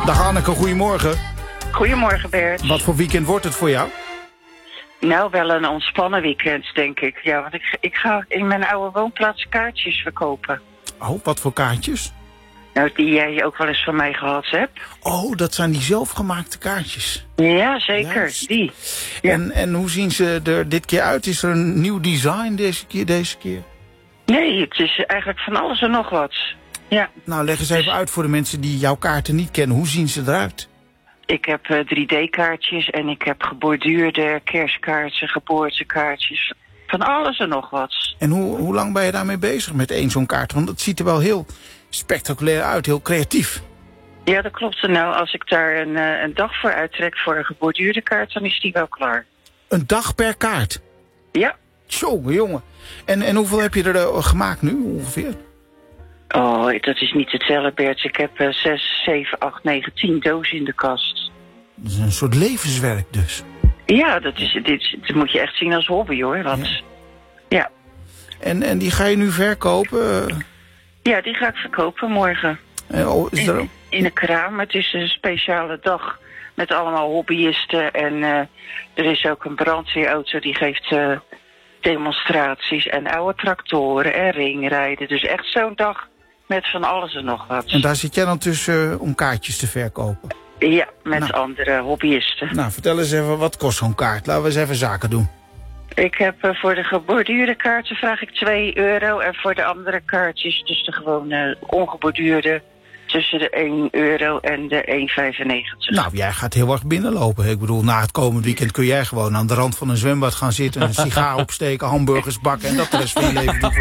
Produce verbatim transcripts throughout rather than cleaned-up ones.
Dag Anneke, goedemorgen. Goedemorgen Bert. Wat voor weekend wordt het voor jou? Nou, wel een ontspannen weekend, denk ik. Ja, want ik, ik ga in mijn oude woonplaats kaartjes verkopen. Oh, wat voor kaartjes? Nou, die jij ook wel eens van mij gehad hebt. Oh, dat zijn die zelfgemaakte kaartjes. Ja, zeker. Juist. Die. Ja. En, en hoe zien ze er dit keer uit? Is er een nieuw design deze keer? Deze keer? Nee, het is eigenlijk van alles en nog wat. Ja. Nou, leg eens even uit voor de mensen die jouw kaarten niet kennen. Hoe zien ze eruit? Ik heb uh, drie D-kaartjes en ik heb geborduurde kerstkaartjes, geboortekaartjes. Van alles en nog wat. En hoe, hoe lang ben je daarmee bezig met één zo'n kaart? Want het ziet er wel heel spectaculair uit, heel creatief. Ja, dat klopt. Nou, als ik daar een, uh, een dag voor uittrek voor een geborduurde kaart, dan is die wel klaar. Een dag per kaart? Ja. Tjonge, jongen. En, en hoeveel heb je er uh, gemaakt nu ongeveer? Oh, dat is niet te tellen, Bert. Ik heb uh, zes, zeven, acht, negen, tien dozen in de kast. Dat is een soort levenswerk dus. Ja, dat, is, dit, dat moet je echt zien als hobby, hoor. Want, ja. ja. En, en die ga je nu verkopen? Ja, die ga ik verkopen morgen. Uh, oh, is in, er... in een kraam. Het is een speciale dag met allemaal hobbyisten. En uh, er is ook een brandweerauto die geeft uh, demonstraties. En oude tractoren en ringrijden. Dus echt zo'n dag met van alles en nog wat. En daar zit jij dan tussen uh, om kaartjes te verkopen? Ja, met nou. andere hobbyisten. Nou, vertel eens even, wat kost zo'n kaart? Laten we eens even zaken doen. Ik heb uh, voor de geborduurde kaarten vraag ik twee euro. En voor de andere kaartjes, dus de gewone ongeborduurde, tussen de één euro en de één vijfennegentig. Nou, jij gaat heel erg binnenlopen. Ik bedoel, na het komend weekend kun jij gewoon aan de rand van een zwembad gaan zitten, een sigaar opsteken, hamburgers bakken en dat de rest van je leven doen.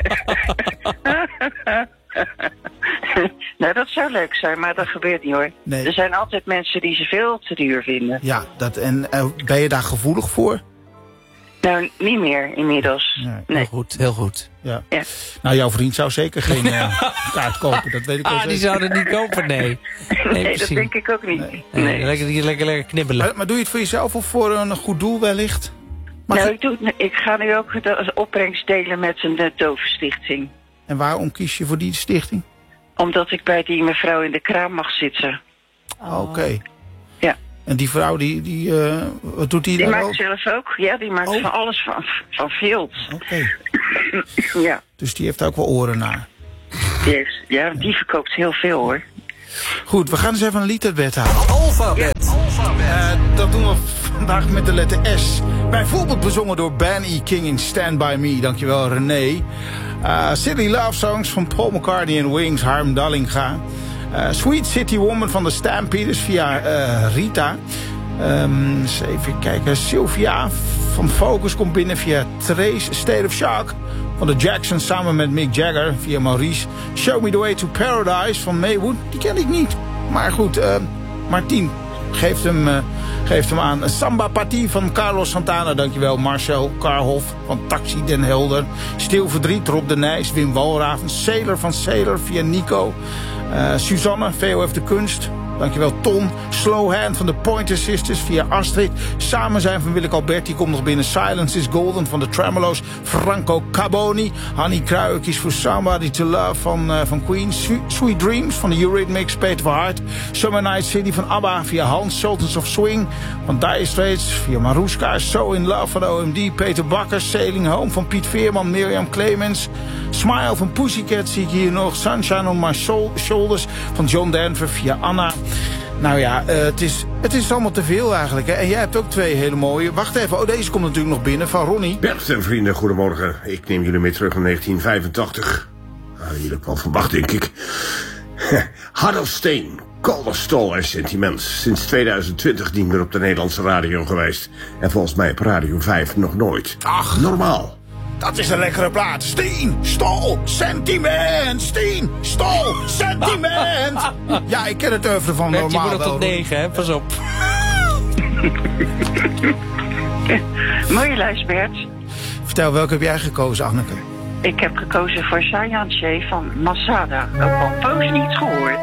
Nou, dat zou leuk zijn, maar dat gebeurt niet hoor. Nee. Er zijn altijd mensen die ze veel te duur vinden. Ja, dat, en uh, ben je daar gevoelig voor? Nou, niet meer inmiddels. Nee. Nee. Heel goed, heel goed. Ja. Ja. Nou, jouw vriend zou zeker geen uh, kaart kopen, dat weet ik wel Ah, zeker. die zouden niet kopen, nee. Nee, Nee, dat denk ik ook niet. Nee. Nee. Nee, lekker, lekker, lekker, lekker knibbelen. Maar, maar doe je het voor jezelf of voor een goed doel wellicht? Mag Nou, je... ik, doe, ik ga nu ook de opbrengst delen met een uh, dovenstichting. En waarom kies je voor die stichting? Omdat ik bij die mevrouw in de kraam mag zitten. Oh. Oké. Okay. Ja. En die vrouw, die, die, uh, wat doet die, die daar maakt ook? zelf ook. Ja, die maakt oh. van alles van, van vilt. Oké. Okay. Ja. Dus die heeft ook wel oren naar. Die heeft, ja, die verkoopt heel veel hoor. Goed, we gaan eens even een lied uit bed halen. Alphabet. Uh, dat doen we vandaag met de letter S. Bijvoorbeeld bezongen door Ben E. King in Stand By Me. Dankjewel René. Uh, Silly Love Songs van Paul McCartney en Wings, Harm Dallinga. Uh, Sweet City Woman van de Stampeders via uh, Rita. Um, eens even kijken. Sylvia van Focus komt binnen via Trace. State of Shock van de Jacksons samen met Mick Jagger via Maurice. Show Me The Way To Paradise van Maywood. Die ken ik niet. Maar goed, uh, Martien geeft hem, uh, geeft hem aan. Samba Partie van Carlos Santana. Dankjewel Marcel Karhoff van Taxi Den Helder. Stil Verdriet, Rob de Nijs, Wim Walraven. Sailor van Sailor via Nico. Uh, Suzanne, V O F De Kunst. Dankjewel Ton. Slow Hand van de Pointer Sisters via Astrid. Samen zijn van Willeke Albert. Die komt nog binnen. Silence is Golden van de Tremolo's. Franco Caboni. Hanny Kruijk kiest voor Somebody to Love van, uh, van Queen. Sweet, Sweet Dreams van de Eurythmics. Peter Verhart. Summer Night City van ABBA via Hans. Sultans of Swing van Dire Straits via Maruska. So in Love van de O M D. Peter Bakker. Sailing Home van Piet Veerman. Mirjam Clemens. Smile van Pussycat zie ik hier nog. Sunshine on My Shoulders van John Denver via Anna. Nou ja, uh, het, is, het is allemaal te veel eigenlijk. Hè? En jij hebt ook twee hele mooie. Wacht even, oh deze komt natuurlijk nog binnen van Ronnie. Bert en vrienden, goedemorgen. Ik neem jullie mee terug naar negentien vijfentachtig. Ah, jullie hebben wel verwacht, denk ik. Hart of Steen, Calderstol en Sentiment. Sinds tweeduizend twintig niet meer op de Nederlandse radio geweest. En volgens mij op Radio vijf nog nooit. Ach, normaal. Dat is een lekkere plaat. Steen, Stol, Sentiment. Steen, Stol, Sentiment. Ja, ik ken het oeuvre van Bert, normaal. Je moet nog tot negen, hè? Pas op. Mooie lijst, Bert. Vertel, welke heb jij gekozen, Anneke? Ik heb gekozen voor Sayanche van Masada. Ook al poos niet gehoord.